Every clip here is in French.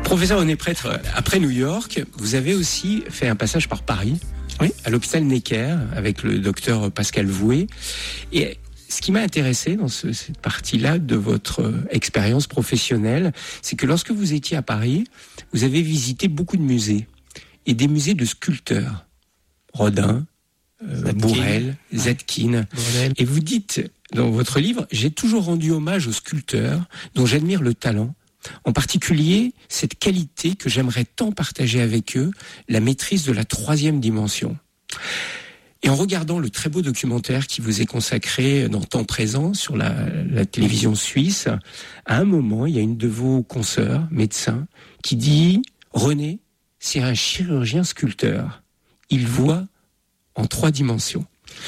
Professeur René Prêtre, après New York, vous avez aussi fait un passage par Paris, oui, à l'hôpital Necker, avec le docteur Pascal Vouet. Et ce qui m'a intéressé dans cette partie-là de votre expérience professionnelle, c'est que lorsque vous étiez à Paris, vous avez visité beaucoup de musées, et des musées de sculpteurs. Rodin, Bourrel, Zetkin. Et vous dites dans votre livre, j'ai toujours rendu hommage aux sculpteurs dont j'admire le talent, en particulier cette qualité que j'aimerais tant partager avec eux, la maîtrise de la troisième dimension. Et en regardant le très beau documentaire qui vous est consacré dans Temps présent sur la télévision suisse, à un moment, il y a une de vos consoeurs, médecin, qui dit « René, c'est un chirurgien sculpteur. Il voit en 3 dimensions. »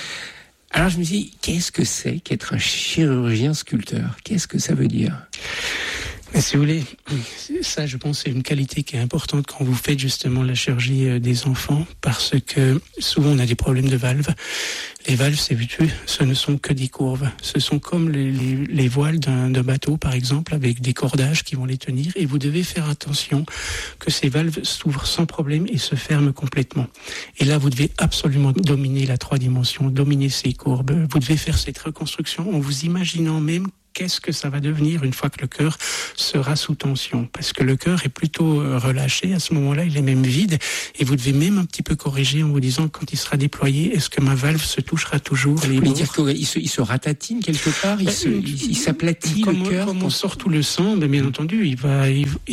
Alors je me dis, qu'est-ce que c'est qu'être un chirurgien sculpteur ? Qu'est-ce que ça veut dire ? Mais si vous voulez, ça je pense c'est une qualité qui est importante quand vous faites justement la chirurgie des enfants, parce que souvent on a des problèmes de valves. Les valves, ce ne sont que des courbes. Ce sont comme les voiles d'un bateau par exemple, avec des cordages qui vont les tenir, et vous devez faire attention que ces valves s'ouvrent sans problème et se ferment complètement. Et là vous devez absolument dominer la 3 dimensions, dominer ces courbes. Vous devez faire cette reconstruction en vous imaginant même qu'est-ce que ça va devenir une fois que le cœur sera sous tension, parce que le cœur est plutôt relâché à ce moment-là, il est même vide, et vous devez même un petit peu corriger en vous disant, quand il sera déployé, est-ce que ma valve se touchera toujours les bords ? Vous voulez dire qu'il se ratatine quelque part, il s'aplatit le cœur comme on sort tout le sang, bien entendu, il va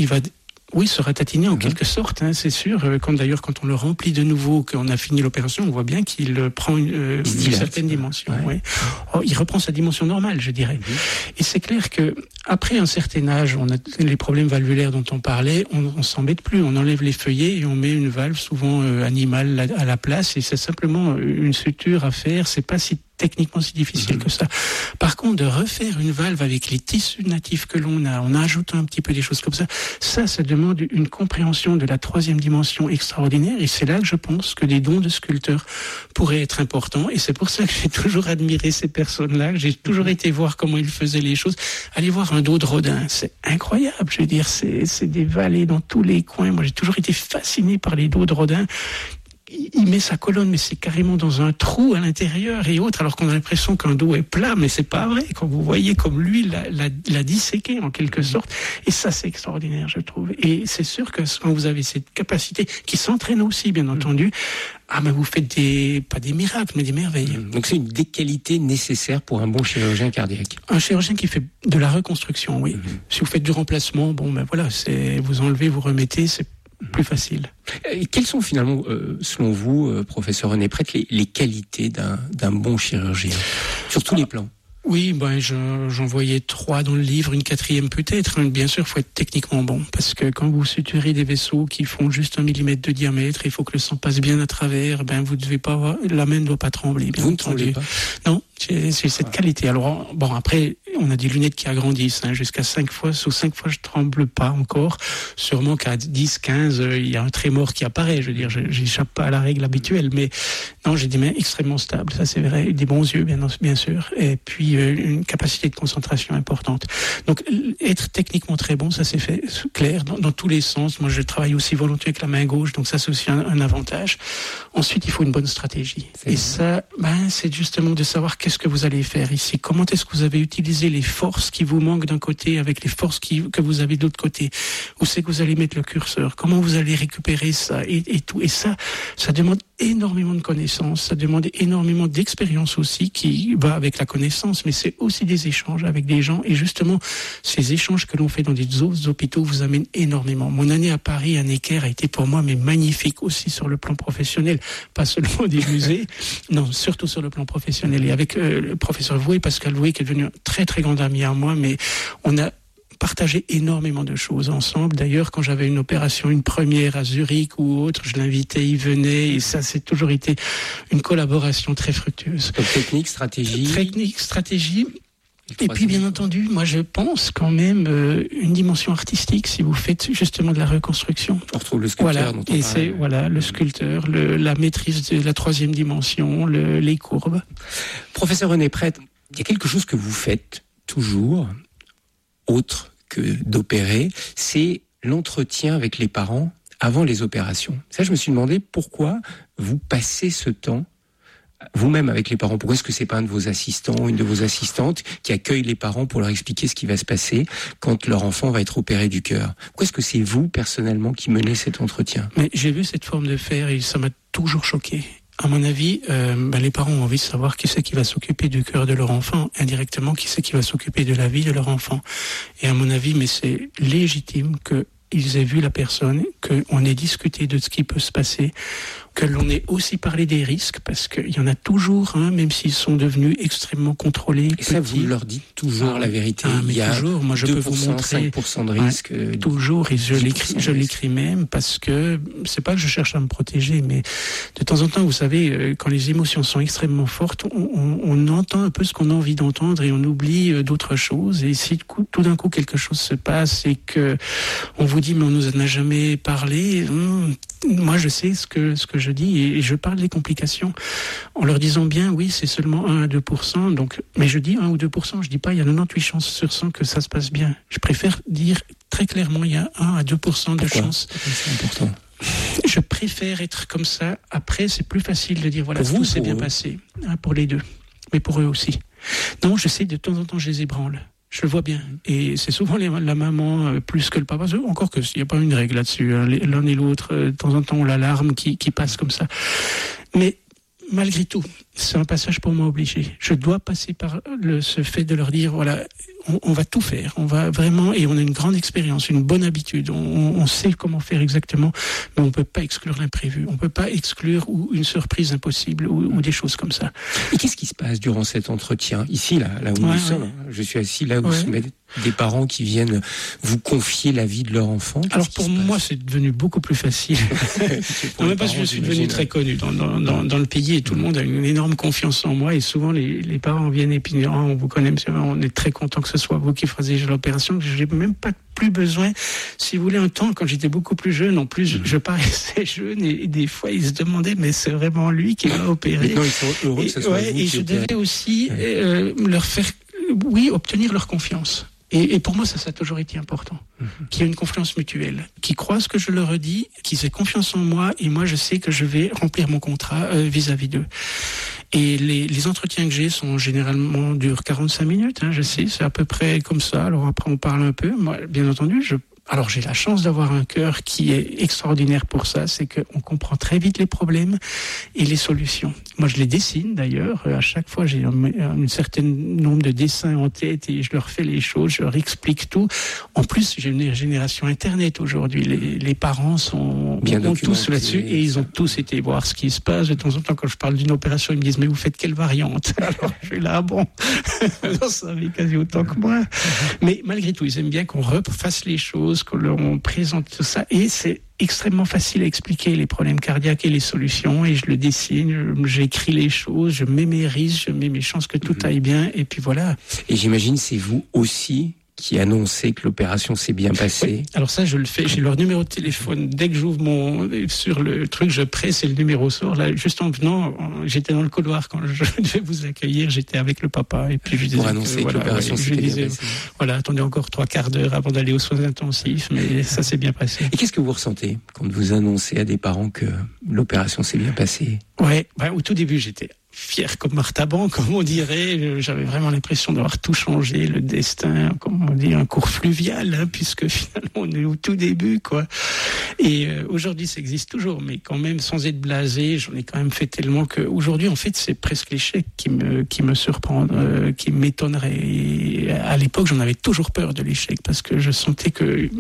oui, se ratatiner en quelque sorte, c'est sûr. Quand on le remplit de nouveau, qu'on a fini l'opération, on voit bien qu'il prend une certaine dimension. Ouais. Ouais. Oh, il reprend sa dimension normale, je dirais. Et c'est clair que après un certain âge, on a les problèmes valvulaires dont on parlait, on s'embête plus. On enlève les feuillets et on met une valve souvent animale à la place. Et c'est simplement une suture à faire. C'est pas techniquement si difficile que ça. Par contre, de refaire une valve avec les tissus natifs que l'on a, en ajoutant un petit peu des choses comme ça demande une compréhension de la 3e dimension extraordinaire, et c'est là que je pense que des dons de sculpteurs pourraient être importants, et c'est pour ça que j'ai toujours admiré ces personnes-là, que j'ai toujours été voir comment ils faisaient les choses. Allez voir un dos de Rodin, c'est incroyable, je veux dire, c'est des vallées dans tous les coins. Moi, j'ai toujours été fasciné par les dos de Rodin. Il met sa colonne, mais c'est carrément dans un trou à l'intérieur et autres, alors qu'on a l'impression qu'un dos est plat, mais c'est pas vrai. Quand vous voyez comme lui l'a disséqué en quelque sorte, et ça c'est extraordinaire, je trouve. Et c'est sûr que quand vous avez cette capacité, qui s'entraîne aussi, bien entendu, mais vous faites pas des miracles, mais des merveilles. Donc c'est une des qualités nécessaires pour un bon chirurgien cardiaque. Un chirurgien qui fait de la reconstruction, oui. Si vous faites du remplacement, voilà, vous enlevez, vous remettez, c'est plus facile. Et quelles sont finalement, selon vous, professeur René Prêtre, les qualités d'un bon chirurgien, sur tous les plans ? Oui, j'en voyais 3 dans le livre, une 4e peut-être. Bien sûr, il faut être techniquement bon, parce que quand vous suturez des vaisseaux qui font juste 1 millimètre de diamètre, il faut que le sang passe bien à travers. Vous devez pas avoir, la main ne doit pas trembler. Vous ne tremblez pas ? Non, c'est cette qualité. Alors après, on a des lunettes qui agrandissent, jusqu'à 5 fois. Sous 5 fois, je tremble pas encore. Sûrement qu'à 10, 15, il y a un trémor qui apparaît. Je veux dire, j'échappe pas à la règle habituelle, mais non, j'ai des mains extrêmement stables. Ça, c'est vrai. Des bons yeux, bien sûr. Et puis, une capacité de concentration importante. Donc, être techniquement très bon, ça c'est fait clair dans tous les sens. Moi, je travaille aussi volontiers avec la main gauche, donc ça c'est aussi un avantage. Ensuite, il faut une bonne stratégie. Et ça, c'est justement de savoir qu'est-ce que vous allez faire ici. Comment est-ce que vous avez utilisé les forces qui vous manquent d'un côté avec les forces que vous avez de l'autre côté. Où c'est que vous allez mettre le curseur. Comment vous allez récupérer ça et tout. Et ça demande énormément de connaissances. Ça demande énormément d'expérience aussi qui va avec la connaissance, mais c'est aussi des échanges avec des gens, et justement ces échanges que l'on fait dans des autres hôpitaux vous amènent énormément. Mon année à Paris, à Necker, a été pour moi magnifique aussi sur le plan professionnel, pas seulement des musées, non, surtout sur le plan professionnel, et avec le professeur Vouet, Pascal Vouet, qui est devenu un très très grand ami à moi, mais on a partagé énormément de choses ensemble. D'ailleurs, quand j'avais une opération, une première à Zurich ou autre, je l'invitais, il venait, et ça, c'est toujours été une collaboration très fructueuse. Donc, technique, stratégie. Et puis, bien entendu, moi, je pense quand même une dimension artistique, si vous faites justement de la reconstruction. On retrouve le sculpteur dont on parlait. C'est le sculpteur, la maîtrise de la 3e dimension, les courbes. Professeur René Prêtre, il y a quelque chose que vous faites toujours, autre que d'opérer, c'est l'entretien avec les parents avant les opérations. Ça, je me suis demandé pourquoi vous passez ce temps vous-même avec les parents. Pourquoi est-ce que c'est pas un de vos assistants, une de vos assistantes qui accueille les parents pour leur expliquer ce qui va se passer quand leur enfant va être opéré du cœur? Pourquoi est-ce que c'est vous, personnellement, qui menez cet entretien? Mais j'ai vu cette forme de faire et ça m'a toujours choqué. À mon avis, les parents ont envie de savoir qui c'est qui va s'occuper du cœur de leur enfant, indirectement qui c'est qui va s'occuper de la vie de leur enfant. Et à mon avis, mais c'est légitime qu'ils aient vu la personne, qu'on ait discuté de ce qui peut se passer, que l'on ait aussi parlé des risques, parce qu'il y en a toujours, même s'ils sont devenus extrêmement contrôlés. Et ça, vous leur dites toujours la vérité. Mais il y a toujours, moi je 2%, peux vous montrer 5% de risque. Toujours, et je l'écris même, parce que c'est pas que je cherche à me protéger, mais de temps en temps, vous savez, quand les émotions sont extrêmement fortes, on entend un peu ce qu'on a envie d'entendre et on oublie d'autres choses. Et si tout d'un coup quelque chose se passe et que on vous dit mais on nous en a jamais parlé, moi je sais ce que je dis et je parle des complications en leur disant bien oui c'est seulement 1 à 2%, donc, mais je dis 1 ou 2%, je dis pas il y a 98 chances sur 100 que ça se passe bien. Je préfère dire très clairement il y a 1 à 2% de chances. C'est important. Je préfère être comme ça. Après c'est plus facile de dire voilà tout s'est bien passé, pour les deux, mais pour eux aussi. Non, je sais de temps en temps je les ébranle. Je le vois bien. Et c'est souvent la maman plus que le papa. Encore que s'il n'y a pas une règle là-dessus. L'un et l'autre, de temps en temps, on a l'alarme qui passe comme ça. Mais malgré tout, c'est un passage pour moi obligé. Je dois passer par ce fait de leur dire, voilà, on va tout faire. On va vraiment, et on a une grande expérience, une bonne habitude. On sait comment faire exactement, mais on ne peut pas exclure l'imprévu. On ne peut pas exclure une surprise impossible ou des choses comme ça. Et qu'est-ce qui se passe durant cet entretien? Ici, là où nous sommes, je suis assis là où sont des parents qui viennent vous confier la vie de leur enfant. Alors pour moi, c'est devenu beaucoup plus facile. Non, mais parce que je suis devenu très connu dans le pays et tout le monde a une énorme confiance en moi et souvent les parents viennent et puis disent on vous connaît monsieur, on est très content que ce soit vous qui fassiez l'opération, que j'ai même pas plus besoin. Si vous voulez, un temps quand j'étais beaucoup plus jeune, en plus je paraissais jeune et des fois ils se demandaient mais c'est vraiment lui qui m'a opéré. Maintenant ils sont heureux que ce soit vous qui je devais aussi leur faire obtenir leur confiance. Et pour moi, ça a toujours été important. Qu'il y ait une confiance mutuelle. Qu'ils croient ce que je leur dis, qu'ils aient confiance en moi, et moi, je sais que je vais remplir mon contrat vis-à-vis d'eux. Et les entretiens que j'ai sont généralement durent 45 minutes, je sais, c'est à peu près comme ça. Alors après, on parle un peu. Moi, bien entendu, alors j'ai la chance d'avoir un cœur qui est extraordinaire pour ça, c'est qu'on comprend très vite les problèmes et les solutions. Moi je les dessine d'ailleurs, à chaque fois j'ai un certain nombre de dessins en tête et je leur fais les choses, je leur explique tout. En plus j'ai une génération internet aujourd'hui, les parents ont tous là-dessus et ils ont tous été voir ce qui se passe. De temps en temps quand je parle d'une opération ils me disent mais vous faites quelle variante? Alors je suis là, bon, vous savez quasi autant que moi. Mais malgré tout ils aiment bien qu'on refasse les choses, qu'on présente tout ça, et c'est extrêmement facile à expliquer les problèmes cardiaques et les solutions, et je le dessine, j'écris les choses, je mets mes risques, je mets mes chances que tout aille bien, et puis voilà. Et j'imagine c'est vous aussi qui annoncez que l'opération s'est bien passée. Oui. Alors ça, je le fais. J'ai leur numéro de téléphone. Dès que j'ouvre sur le truc, je presse et le numéro sort. Là, juste en venant, j'étais dans le couloir quand je devais vous accueillir. J'étais avec le papa et puis je disais pour annoncer que l'opération s'est bien passée. Voilà, attendez encore 3/4 d'heure avant d'aller aux soins intensifs, mais ça s'est bien passé. Et qu'est-ce que vous ressentez quand vous annoncez à des parents que l'opération s'est bien passée? Au tout début, j'étais fier comme Martaban, comme on dirait. J'avais vraiment l'impression d'avoir tout changé, le destin, comme on dit, un cours fluvial, puisque finalement on est au tout début, quoi. Et aujourd'hui, ça existe toujours, mais quand même, sans être blasé, j'en ai quand même fait tellement que aujourd'hui, en fait, c'est presque l'échec qui me surprend, qui m'étonnerait. Et à l'époque, j'en avais toujours peur de l'échec, parce que je sentais que,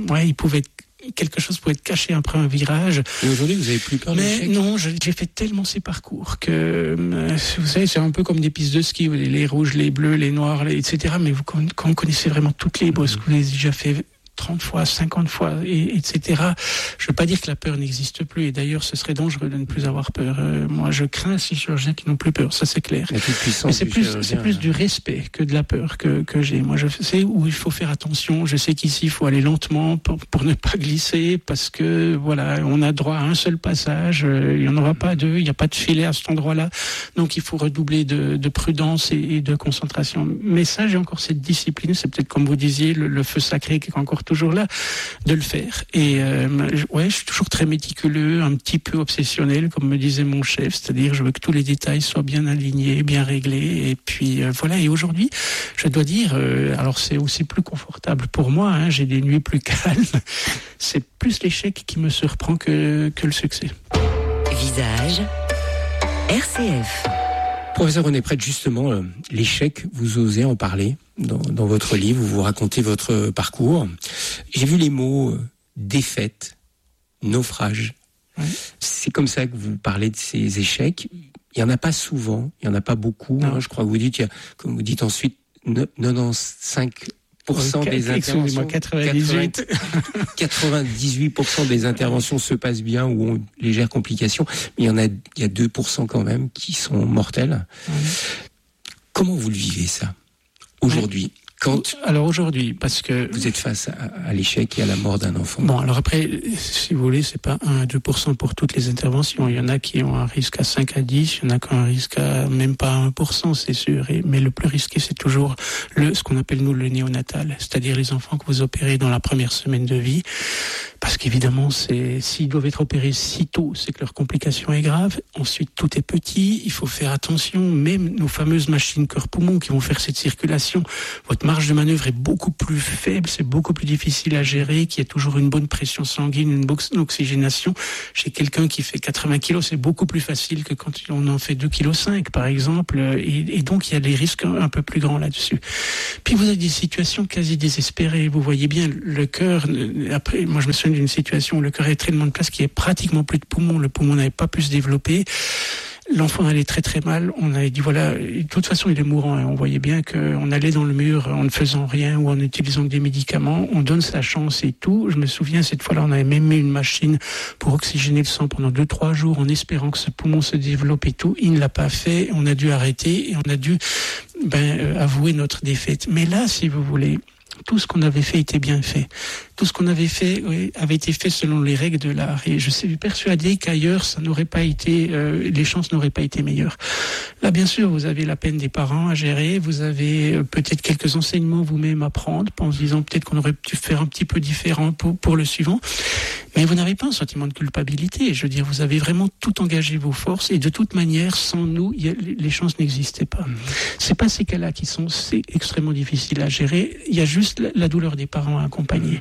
quelque chose pouvait être caché après un virage. Et aujourd'hui, vous avez plus peur de l'échec? Mais non, j'ai fait tellement ces parcours que, vous savez, c'est un peu comme des pistes de ski, les rouges, les bleus, les noirs, etc. Mais quand vous connaissez vraiment toutes les bosses, que vous avez déjà fait 30 fois, 50 fois, etc. Je veux pas dire que la peur n'existe plus. Et d'ailleurs, ce serait dangereux de ne plus avoir peur. Moi, je crains ces chirurgiens qui n'ont plus peur. Ça, c'est clair. Mais c'est plus du respect que de la peur que j'ai. Moi, je sais où il faut faire attention. Je sais qu'ici, il faut aller lentement pour ne pas glisser, parce que, voilà, on a droit à un seul passage. Il y en aura pas deux. Il n'y a pas de filet à cet endroit-là. Donc, il faut redoubler de prudence et de concentration. Mais ça, j'ai encore cette discipline. C'est peut-être, comme vous disiez, le feu sacré qui est encore toujours là, de le faire. Et je suis toujours très méticuleux, un petit peu obsessionnel, comme me disait mon chef, c'est-à-dire je veux que tous les détails soient bien alignés, bien réglés. Et puis voilà. Et aujourd'hui, je dois dire, alors c'est aussi plus confortable pour moi. J'ai des nuits plus calmes. C'est plus l'échec qui me surprend que le succès. Visage RCF. Professeur René Prêtre, justement, l'échec, vous osez en parler dans votre livre, vous racontez votre parcours. J'ai vu les mots défaite, naufrage. Ouais. C'est comme ça que vous parlez de ces échecs. Il n'y en a pas souvent, il n'y en a pas beaucoup. Je crois que vous dites, comme vous dites ensuite, 95% des interventions, 98% des interventions se passent bien ou ont légères complications, mais il y a 2% quand même qui sont mortels. Comment vous le vivez ça aujourd'hui? Alors aujourd'hui, parce que vous êtes face à l'échec et à la mort d'un enfant. Bon, alors après, si vous voulez, c'est pas 1 à 2% pour toutes les interventions. Il y en a qui ont un risque à 5 à 10, il y en a qui ont un risque à même pas 1%, c'est sûr. Mais le plus risqué, c'est toujours ce qu'on appelle nous le néonatal, c'est-à-dire les enfants que vous opérez dans la première semaine de vie. Parce qu'évidemment, s'ils doivent être opérés si tôt, c'est que leur complication est grave. Ensuite, tout est petit, il faut faire attention. Même nos fameuses machines cœur-poumon qui vont faire cette circulation, votre marge de manœuvre est beaucoup plus faible, c'est beaucoup plus difficile à gérer, qu'il y ait toujours une bonne pression sanguine, une bonne oxygénation. Chez quelqu'un qui fait 80 kilos, c'est beaucoup plus facile que quand on en fait 2,5 kg, par exemple. Et donc, il y a des risques un peu plus grands là-dessus. Puis, vous avez des situations quasi désespérées. Vous voyez bien, le cœur, après, moi, je me souviens d'une situation où le cœur avait tellement de place qu'il n'y avait pratiquement plus de poumons. Le poumon n'avait pas pu se développer. L'enfant allait très très mal. On avait dit voilà, de toute façon il est mourant. On voyait bien qu'on allait dans le mur en ne faisant rien ou en utilisant des médicaments. On donne sa chance et tout. Je me souviens cette fois-là, on avait même mis une machine pour oxygéner le sang pendant 2-3 jours en espérant que ce poumon se développe et tout. Il ne l'a pas fait. On a dû arrêter et on a dû avouer notre défaite. Mais là, si vous voulez, tout ce qu'on avait fait était bien fait. Tout ce qu'on avait fait avait été fait selon les règles de l'art. Et je suis persuadé qu'ailleurs, ça n'aurait pas été, les chances n'auraient pas été meilleures. Là, bien sûr, vous avez la peine des parents à gérer. Vous avez peut-être quelques enseignements vous-même à prendre, en se disant peut-être qu'on aurait pu faire un petit peu différent pour le suivant. Mais vous n'avez pas un sentiment de culpabilité. Je veux dire, vous avez vraiment tout engagé vos forces. Et de toute manière, sans nous, les chances n'existaient pas. C'est pas ces cas-là qui sont extrêmement difficiles à gérer. Il y a juste la douleur des parents à accompagner.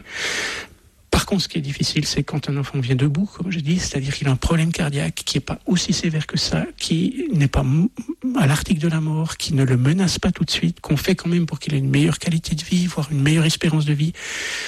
Par contre, ce qui est difficile, c'est quand un enfant vient debout, comme je dis, c'est-à-dire qu'il a un problème cardiaque qui n'est pas aussi sévère que ça, qui n'est pas à l'article de la mort, qui ne le menace pas tout de suite, qu'on fait quand même pour qu'il ait une meilleure qualité de vie, voire une meilleure espérance de vie.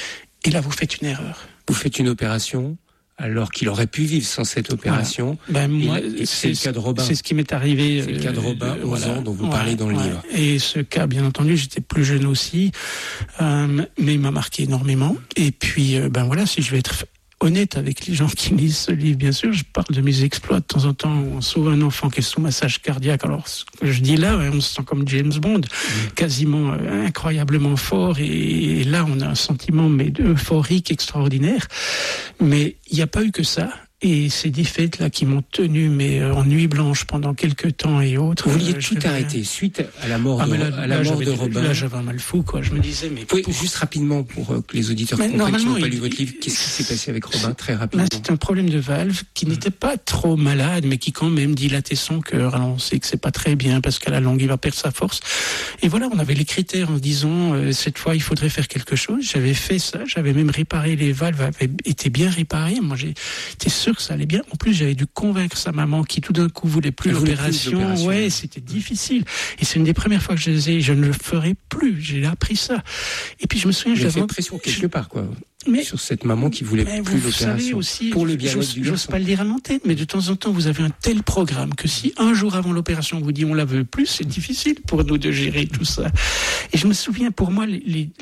Et là, vous faites une erreur. Vous faites une opération alors qu'il aurait pu vivre sans cette opération. Voilà. Moi, c'est le cas de Robin. C'est ce qui m'est arrivé. C'est le cas de Robin, 11 ans, dont vous parlez dans le livre. Et ce cas, bien entendu, j'étais plus jeune aussi, mais il m'a marqué énormément. Et puis, si je vais être honnête avec les gens qui lisent ce livre, bien sûr, je parle de mes exploits de temps en temps où on sauve un enfant qui est sous massage cardiaque. Alors, ce que je dis là, on se sent comme James Bond, quasiment incroyablement fort. Et là, on a un sentiment euphorique extraordinaire. Mais il n'y a pas eu que ça. Et ces défaites-là qui m'ont tenu en nuit blanche pendant quelques temps et autres. Vous vouliez tout arrêter suite à la mort de Robin. Là, j'avais un mal fou, quoi. Je me disais, mais... Juste rapidement, pour que les auditeurs comprennent qui n'ont pas lu votre livre, qu'est-ce qui s'est passé avec Robin, très rapidement? Là, c'est un problème de valve qui n'était pas trop malade, mais qui quand même dilatait son cœur. Alors, on sait que c'est pas très bien parce qu'à la longue, il va perdre sa force. Et voilà, on avait les critères en disant, cette fois, il faudrait faire quelque chose. J'avais fait ça. J'avais même réparé les valves, avaient été bien réparées. Moi, j'étais sûr que ça allait bien. En plus, j'avais dû convaincre sa maman qui tout d'un coup voulait plus l'opération. Ouais, c'était difficile. Et c'est une des premières fois que je disais, je ne le ferai plus. J'ai appris ça. Et puis je me souviens, j'avais fait pression quelque part, quoi. Mais sur cette maman qui voulait plus l'opération aussi, pour le bien-être du garçon. J'ose pas le dire à l'antenne, mais de temps en temps, vous avez un tel programme que si un jour avant l'opération, on vous dit on la veut plus, c'est difficile pour nous de gérer tout ça. Et je me souviens, pour moi,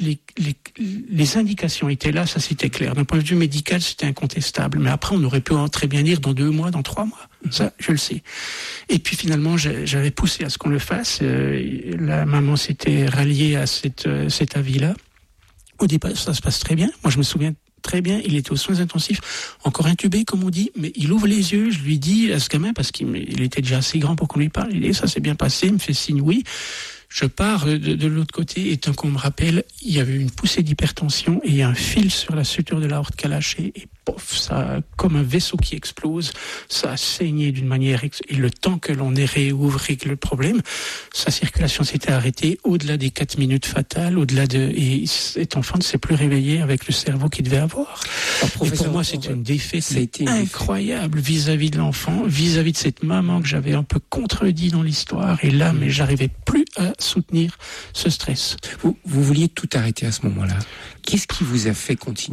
les indications étaient là, ça c'était clair. D'un point de vue médical, c'était incontestable. Mais après, on aurait pu très bien dire dans 2 mois, dans 3 mois. Ça, je le sais. Et puis finalement, j'avais poussé à ce qu'on le fasse. La maman s'était ralliée à cet avis-là. Au départ, ça se passe très bien. Moi, je me souviens très bien, il était aux soins intensifs, encore intubé, comme on dit, mais il ouvre les yeux, je lui dis à ce gamin, parce qu'il était déjà assez grand pour qu'on lui parle, il dit, ça s'est bien passé, il me fait signe oui. Je pars de l'autre côté et tant qu'on me rappelle, il y avait une poussée d'hypertension et il y a un fil sur la suture de l'aorte qui a lâché et pof, ça, comme un vaisseau qui explose, ça a saigné d'une manière, et le temps que l'on ait réouvert le problème, sa circulation s'était arrêtée au-delà des 4 minutes fatales, et cet enfant ne s'est plus réveillé avec le cerveau qu'il devait avoir. Alors, et pour moi, c'était une défaite incroyable vis-à-vis de l'enfant, vis-à-vis de cette maman que j'avais un peu contredit dans l'histoire, et là, mais j'arrivais plus à soutenir ce stress. Vous vouliez tout arrêter à ce moment-là. Qu'est-ce qui vous a fait continuer ?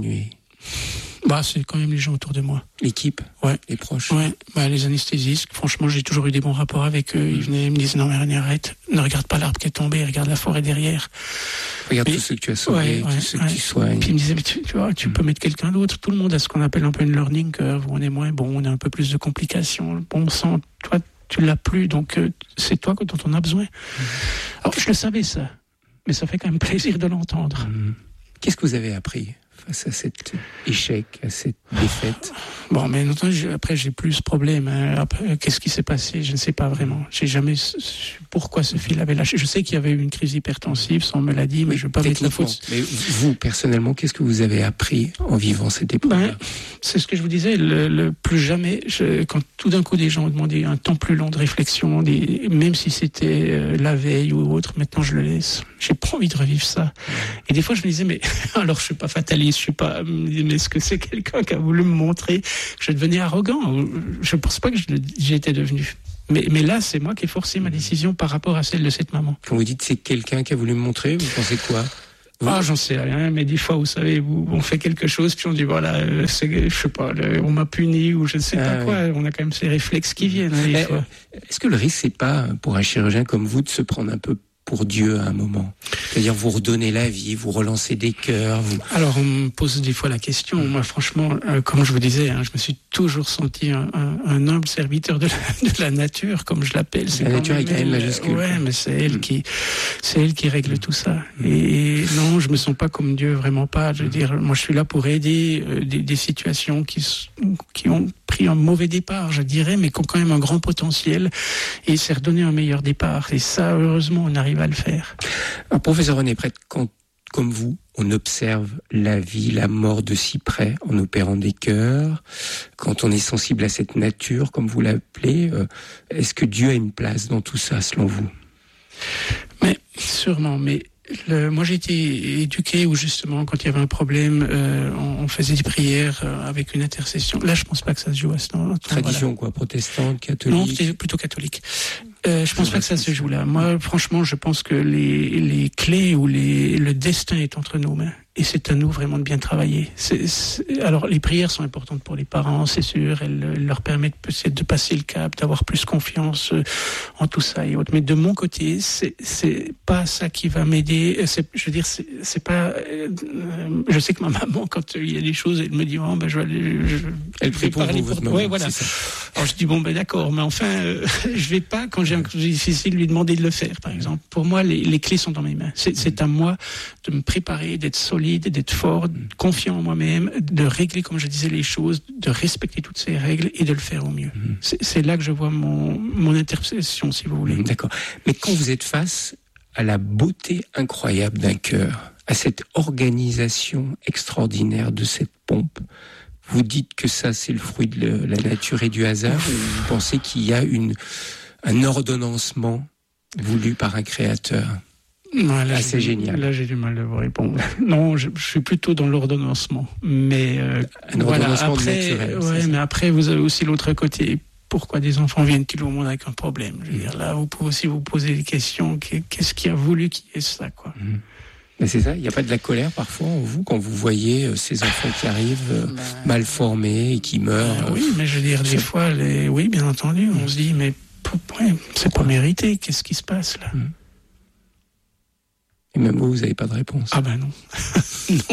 C'est quand même les gens autour de moi. L'équipe, ouais. Les proches. Ouais, les anesthésistes. Franchement, j'ai toujours eu des bons rapports avec eux. Ils venaient me disaient non mais René, arrête, ne regarde pas l'arbre qui est tombé, regarde la forêt derrière. Regarde tout ce que tu as sauvé, tout ce que tu soignes. Puis ils me disaient mais tu vois, tu peux mettre quelqu'un d'autre. Tout le monde a ce qu'on appelle un peu une learning curve où on est moins bon, on a un peu plus de complications. Le bon sang, toi, tu l'as plus, donc c'est toi dont on a besoin. Alors je le savais ça, mais ça fait quand même plaisir de l'entendre. Qu'est-ce que vous avez appris face à cet échec, à cette défaite? Mais après, j'ai plus ce problème. Après, qu'est-ce qui s'est passé? Je ne sais pas vraiment. J'ai jamais su pourquoi ce fil avait lâché. Je sais qu'il y avait eu une crise hypertensive, ça on me l'a dit, mais je ne veux pas mettre la faute. Mais vous, personnellement, qu'est-ce que vous avez appris en vivant cette épreuve? C'est ce que je vous disais, le plus jamais, quand tout d'un coup des gens ont demandé un temps plus long de réflexion, même si c'était la veille ou autre, maintenant je le laisse. J'ai pas envie de revivre ça. Et des fois je me disais, mais alors je suis pas fataliste, je suis pas, mais est-ce que c'est quelqu'un qui a voulu me montrer que je devenais arrogant? Je pense pas que j'étais devenu. Mais là, c'est moi qui ai forcé ma décision par rapport à celle de cette maman. Quand vous dites c'est quelqu'un qui a voulu me montrer, vous pensez quoi? J'en sais rien, mais des fois, vous savez, on fait quelque chose, puis on dit, voilà, je sais pas, on m'a puni, ou je ne sais pas quoi, on a quand même ces réflexes qui viennent. Des fois. Est-ce que le risque, c'est pas, pour un chirurgien comme vous, de se prendre un peu pour Dieu à un moment? C'est-à-dire vous redonnez la vie, vous relancez des cœurs. Alors on me pose des fois la question. Moi franchement, comme je vous disais, je me suis toujours senti un humble serviteur de la nature, comme je l'appelle. La nature est quand même majuscule. Ouais, mais c'est elle qui règle tout ça. Et non, je me sens pas comme Dieu, vraiment pas. Je veux dire, moi je suis là pour aider des situations qui ont pris un mauvais départ, je dirais, mais qui ont quand même un grand potentiel, et c'est redonner un meilleur départ. Et ça, heureusement, on arrive à le faire. Alors, professeur René Prêtre, quand, comme vous, on observe la vie, la mort de si près en opérant des cœurs, quand on est sensible à cette nature, comme vous l'appelez, est-ce que Dieu a une place dans tout ça, selon vous? Mais sûrement, mais moi j'ai été éduqué où justement quand il y avait un problème, on faisait des prières avec une intercession. Là je pense pas que ça se joue à ce moment. Tradition quoi, protestante, catholique? Non, c'était plutôt catholique. Je pense pas que ça se joue là. Moi franchement je pense que les clés ou le destin est entre nos mains. Et c'est à nous vraiment de bien travailler. Alors les prières sont importantes pour les parents, c'est sûr. Elles leur permettent peut-être de passer le cap, d'avoir plus confiance en tout ça et autres. Mais de mon côté, c'est pas ça qui va m'aider. Je veux dire, c'est pas. Je sais que ma maman, quand il y a des choses, elle me dit je vais aller. Elle prie pour vous, votre maman. Ouais, voilà. Alors je dis d'accord, mais enfin, je vais pas quand j'ai un truc difficile lui demander de le faire, par exemple. Pour moi, les clés sont dans mes mains. C'est à moi de me préparer, d'être solide, d'être fort, confiant en moi-même, de régler, comme je disais, les choses, de respecter toutes ces règles et de le faire au mieux. C'est là que je vois mon intercession, si vous voulez. D'accord. Mais quand vous êtes face à la beauté incroyable d'un cœur, à cette organisation extraordinaire de cette pompe, vous dites que ça, c'est le fruit de la nature et du hasard, ou vous pensez qu'il y a un ordonnancement voulu par un créateur? Non, là, c'est génial. Là, j'ai du mal à vous répondre. Non, je suis plutôt dans l'ordonnancement. Mais un ordonnancement naturel. Ouais, mais après, vous avez aussi l'autre côté. Pourquoi des enfants viennent-ils au monde avec un problème? Je veux dire, là, vous pouvez aussi vous poser des questions. Qu'est-ce qui a voulu qu'il y ait ça, quoi? Mais c'est ça, il n'y a pas de la colère parfois en vous quand vous voyez ces enfants qui arrivent mal formés et qui meurent? Oui, mais je veux dire, des fois, oui, bien entendu, on se dit, mais c'est pas mérité. Qu'est-ce qui se passe là? Et même vous n'avez pas de réponse. Ah ben non. Non.